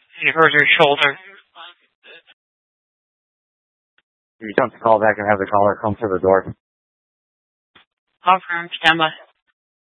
You hurt your shoulder. You don't have to call back and have the caller come to the door. Confirmed, Emma.